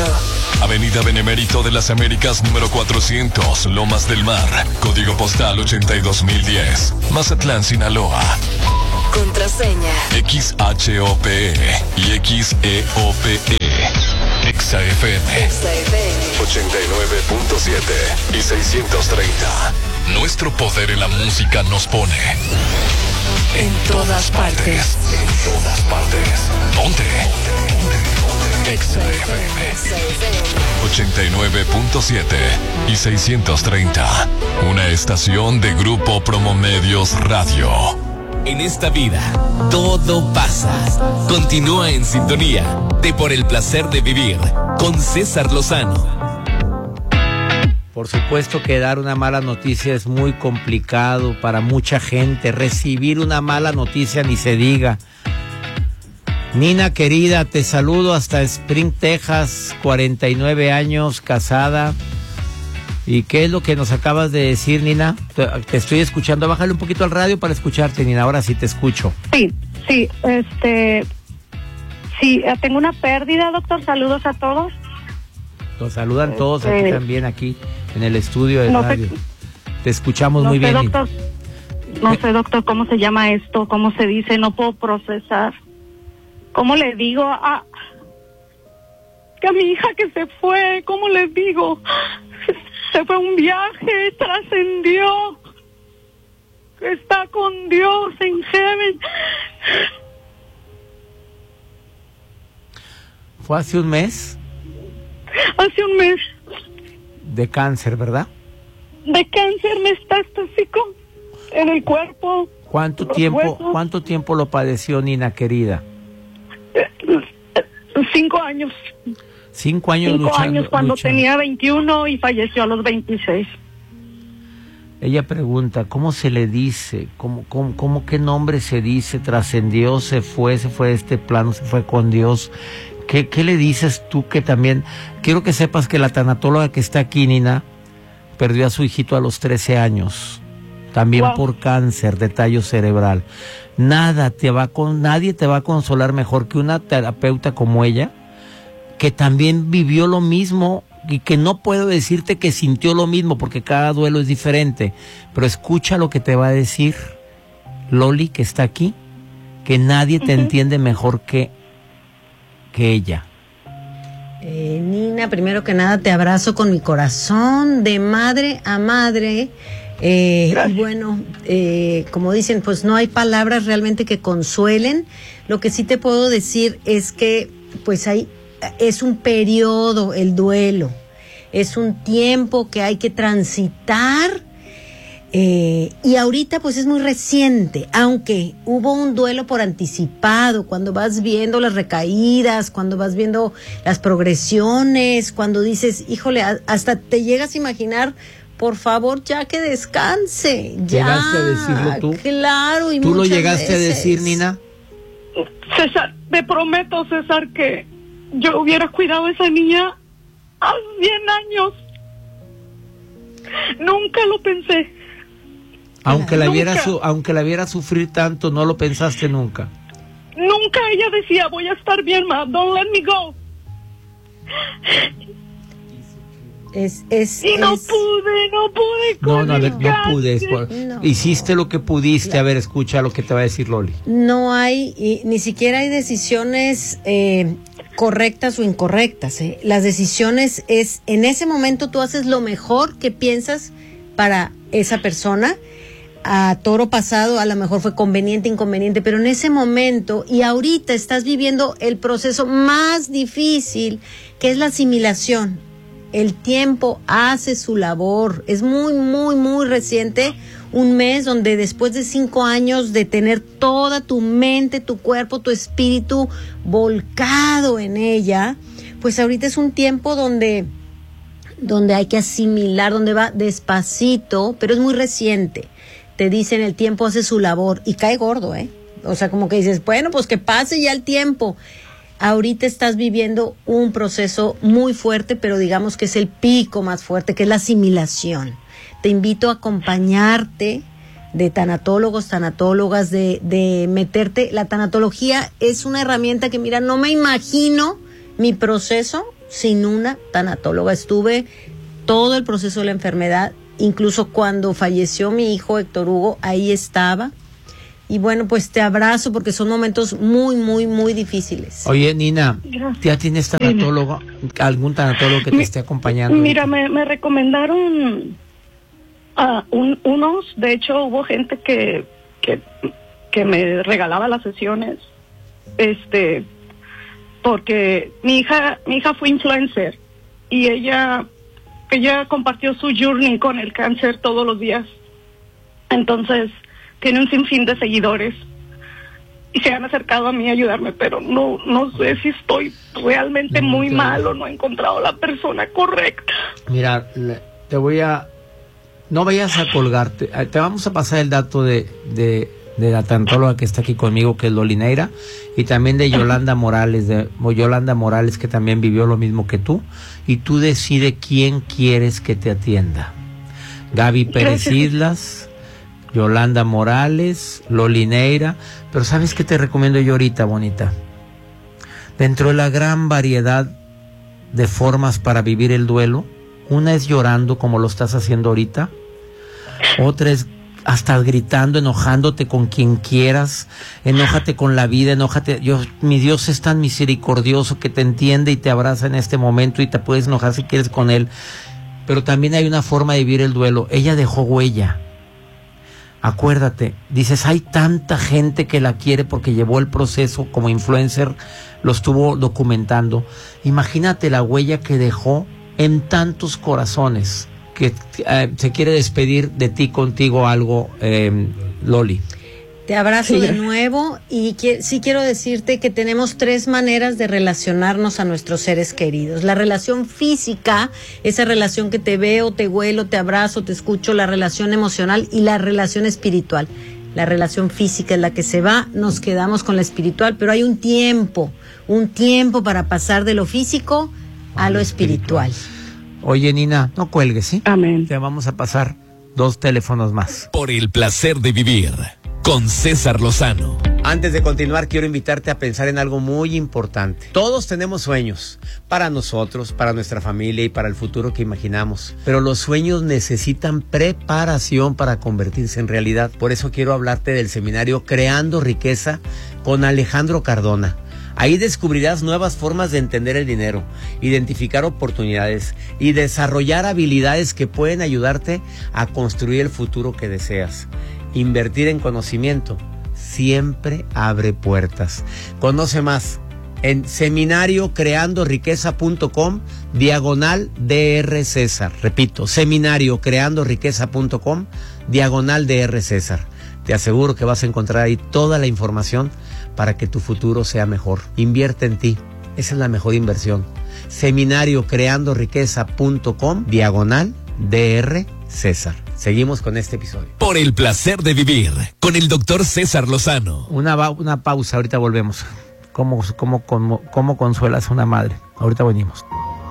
Guanajuato. Avenida Benemérito de las Américas número 400, Lomas del Mar, código postal 82010, Mazatlán, Sinaloa. Contraseña XHOPE y XEOPE. XFM 89.7 y 630. Nuestro poder en la música nos pone en todas partes. En todas partes. Ponte. XFM 89.7 y 630. Una estación de Grupo Promomedios Radio. En esta vida, todo pasa. Continúa en sintonía de Por el Placer de Vivir con César Lozano. Por supuesto que dar una mala noticia es muy complicado para mucha gente. Recibir una mala noticia ni se diga. Nina querida, te saludo hasta Spring, Texas, 49 años, casada. ¿Y qué es lo que nos acabas de decir, Nina? Te estoy escuchando. Bájale un poquito al radio para escucharte, Nina. Ahora sí te escucho. Sí, tengo una pérdida, doctor. Saludos a todos. Nos saludan todos aquí también, aquí en el estudio de radio. Te escuchamos muy bien. Doctor, no sé, doctor, cómo se llama esto, cómo se dice, no puedo procesar. ¿Cómo le digo a mi hija que se fue? ¿Cómo le digo? Se fue a un viaje, trascendió, está con Dios en heaven. ¿Fue hace un mes? Hace un mes. De cáncer, ¿verdad? De cáncer metastásico en el cuerpo. ¿Cuánto tiempo lo padeció, Nina querida? 5 años. 5 años 5 luchando. años cuando tenía 21 y falleció a los 26. Ella pregunta, ¿cómo se le dice? ¿Cómo qué nombre se dice? Trascendió, se fue de este plano, se fue con Dios. ¿Qué le dices tú? Que también quiero que sepas que la tanatóloga que está aquí, Nina, perdió a su hijito a los 13 años, también por cáncer de tallo cerebral. Nadie te va a consolar mejor que una terapeuta como ella, que también vivió lo mismo y que no puedo decirte que sintió lo mismo porque cada duelo es diferente, pero escucha lo que te va a decir Loli, que está aquí, que nadie te entiende mejor que ella. Nina, primero que nada te abrazo con mi corazón de madre a madre. Y bueno, como dicen, pues no hay palabras realmente que consuelen. Lo que sí te puedo decir es que pues es un periodo el duelo, es un tiempo que hay que transitar, y ahorita pues es muy reciente, aunque hubo un duelo por anticipado, cuando vas viendo las recaídas, cuando vas viendo las progresiones, cuando dices, híjole, hasta te llegas a imaginar, por favor, ya que descanse. ¿Llegaste a decirlo tú? Claro. Y ¿tú lo llegaste veces a decir, Nina? César, te prometo, César, que yo hubiera cuidado a esa niña a 100 años. Nunca lo pensé. Aunque la viera sufrir tanto, no lo pensaste nunca. Nunca. Ella decía, voy a estar bien, ma, don't let me go. Y no pude con no pude. No. Hiciste lo que pudiste. A ver, escucha lo que te va a decir Loli. No hay, ni siquiera hay decisiones correctas o incorrectas. Las decisiones es, en ese momento tú haces lo mejor que piensas para esa persona. A toro pasado a lo mejor fue conveniente, inconveniente, pero en ese momento y ahorita estás viviendo el proceso más difícil, que es la asimilación. El tiempo hace su labor. Es muy, muy, muy reciente, un mes donde después de 5 años de tener toda tu mente, tu cuerpo, tu espíritu volcado en ella, pues ahorita es un tiempo donde hay que asimilar, donde va despacito, pero es muy reciente. Te dicen el tiempo hace su labor y cae gordo, O sea, como que dices, bueno, pues que pase ya el tiempo. Ahorita estás viviendo un proceso muy fuerte, pero digamos que es el pico más fuerte, que es la asimilación. Te invito a acompañarte de tanatólogos, tanatólogas, de meterte. La tanatología es una herramienta que, mira, no me imagino mi proceso sin una tanatóloga. Estuve todo el proceso de la enfermedad, incluso cuando falleció mi hijo Héctor Hugo, ahí estaba. Y bueno, pues te abrazo porque son momentos muy, muy, muy difíciles. Oye, Nina, ¿ya tienes tanatólogo? ¿Algún tanatólogo que te esté acompañando? Mira, me recomendaron unos. De hecho, hubo gente que me regalaba las sesiones. Porque mi hija fue influencer y ella compartió su journey con el cáncer todos los días. Entonces tiene un sinfín de seguidores y se han acercado a mí a ayudarme, pero no sé si estoy realmente muy mal o no he encontrado la persona correcta. Mira, no vayas a colgarte, te vamos a pasar el dato de la tanatóloga que está aquí conmigo, que es Loli Neira, y también de Yolanda Morales, que también vivió lo mismo que tú, y tú decides quién quieres que te atienda. Gaby Pérez Islas, Yolanda Morales, Loli Neira. Pero ¿sabes qué te recomiendo yo ahorita, bonita? Dentro de la gran variedad de formas para vivir el duelo, una es llorando como lo estás haciendo ahorita, otra es hasta gritando, enojándote con quien quieras, enójate con la vida, enójate. Mi Dios es tan misericordioso que te entiende y te abraza en este momento y te puedes enojar si quieres con él. Pero también hay una forma de vivir el duelo. Ella dejó huella. Acuérdate, dices, hay tanta gente que la quiere porque llevó el proceso como influencer, lo estuvo documentando. Imagínate la huella que dejó en tantos corazones. Que se quiere despedir de ti, contigo algo, Loli. Te abrazo de nuevo y sí quiero decirte que tenemos 3 maneras de relacionarnos a nuestros seres queridos. La relación física, esa relación que te veo, te huelo, te abrazo, te escucho, la relación emocional y la relación espiritual. La relación física es la que se va, nos quedamos con la espiritual, pero hay un tiempo para pasar de lo físico a lo espiritual. Oye, Nina, no cuelgues, ¿sí? Amén. Te vamos a pasar 2 teléfonos más. Por el placer de vivir con César Lozano. Antes de continuar, quiero invitarte a pensar en algo muy importante. Todos tenemos sueños, para nosotros, para nuestra familia y para el futuro que imaginamos. Pero los sueños necesitan preparación para convertirse en realidad. Por eso quiero hablarte del seminario Creando Riqueza con Alejandro Cardona. Ahí descubrirás nuevas formas de entender el dinero, identificar oportunidades y desarrollar habilidades que pueden ayudarte a construir el futuro que deseas. Invertir en conocimiento siempre abre puertas. Conoce más en seminariocreandoriqueza.com/Dr. César. Repito, seminariocreandoriqueza.com/Dr. César. Te aseguro que vas a encontrar ahí toda la información para que tu futuro sea mejor. Invierte en ti. Esa es la mejor inversión. seminariocreandoriqueza.com/Dr. César. Seguimos con este episodio. Por el placer de vivir con el Dr. César Lozano. Una pausa, ahorita volvemos. ¿Cómo consuelas a una madre? Ahorita venimos.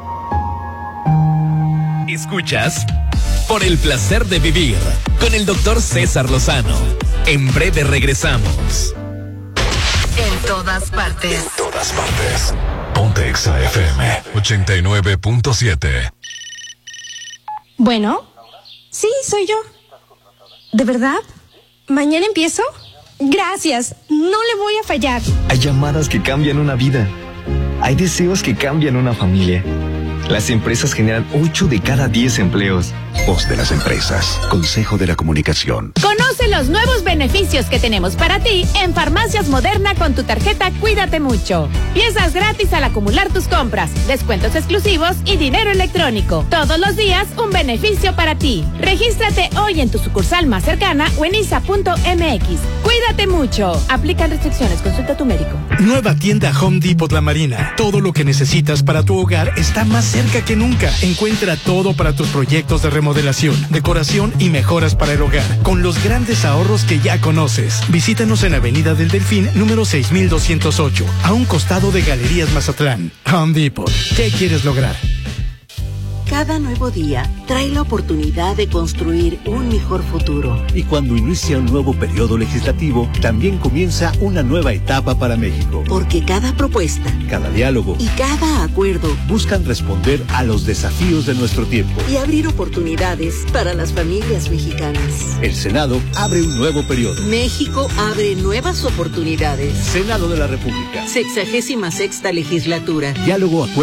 Escuchas Por el placer de vivir con el Dr. César Lozano. En breve regresamos. En todas partes. En todas partes. Ponte Exa FM 89.7. Bueno, sí, soy yo. ¿De verdad? ¿Mañana empiezo? Gracias, no le voy a fallar. Hay llamadas que cambian una vida. Hay deseos que cambian una familia. Las empresas generan 8 de cada 10 empleos. Voz de las empresas. Consejo de la Comunicación. Conoce los nuevos beneficios que tenemos para ti en Farmacias Moderna con tu tarjeta Cuídate Mucho. Piezas gratis al acumular tus compras, descuentos exclusivos y dinero electrónico. Todos los días un beneficio para ti. Regístrate hoy en tu sucursal más cercana o en isa.mx. Cuídate mucho. Aplican restricciones. Consulta a tu médico. Nueva tienda Home Depot La Marina. Todo lo que necesitas para tu hogar está más cerca que nunca. Encuentra todo para tus proyectos de remodelación, decoración y mejoras para el hogar, con los grandes ahorros que ya conoces. Visítanos en Avenida del Delfín, número 6208, a un costado de Galerías Mazatlán. Home Depot. ¿Qué quieres lograr? Cada nuevo día trae la oportunidad de construir un mejor futuro. Y cuando inicia un nuevo periodo legislativo, también comienza una nueva etapa para México. Porque cada propuesta, cada diálogo y cada acuerdo buscan responder a los desafíos de nuestro tiempo y abrir oportunidades para las familias mexicanas. El Senado abre un nuevo periodo. México abre nuevas oportunidades. Senado de la República. 66ª legislatura. Diálogo, acuerdo